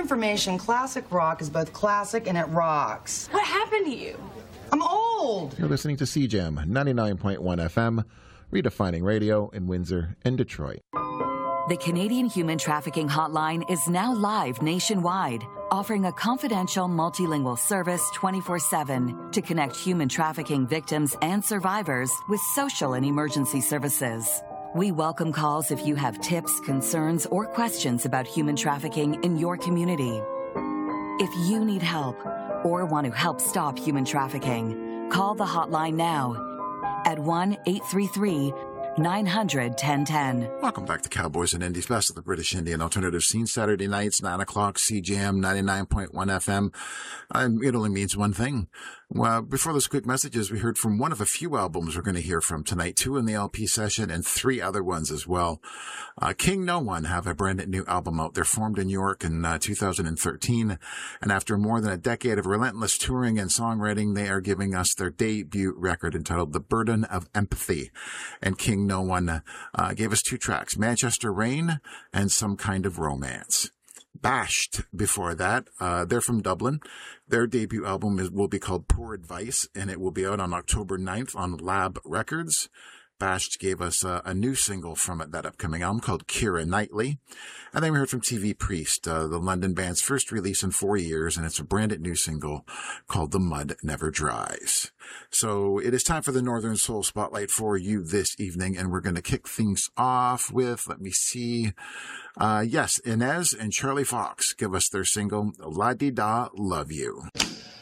information, classic rock is both classic and it rocks. What happened to you? I'm old. You're listening to CJAM 99.1 FM, redefining radio in Windsor and Detroit. The Canadian Human Trafficking Hotline is now live nationwide, offering a confidential multilingual service 24/7 to connect human trafficking victims and survivors with social and emergency services. We welcome calls if you have tips, concerns, or questions about human trafficking in your community. If you need help or want to help stop human trafficking, call the hotline now at 1-833-900-1010. Welcome back to Cowboys and Indies, best of the British Indian alternative scene, Saturday nights, 9 o'clock, CJAM 99.1 FM. It only means one thing. Well, before those quick messages, we heard from one of a few albums we're going to hear from tonight, 2 in the LP session and 3 other ones as well. King No One have a brand new album out. They're formed in New York in 2013, and after more than a decade of relentless touring and songwriting, they are giving us their debut record entitled The Burden of Empathy. And King No One gave us 2 tracks, Manchester Rain and Some Kind of Romance. Bashed before that. They're from Dublin. Their debut album will be called Poor Advice, and it will be out on October 9th on Lab Records. Bashed gave us a new single from that upcoming album called Keira Knightley. And then we heard from TV Priest, the London band's first release in 4 years, and it's a brand new single called The Mud Never Dries. So it is time for the Northern Soul Spotlight for you this evening, and we're going to kick things off with, let me see, yes, Inez and Charlie Fox give us their single, La Di Da Love You.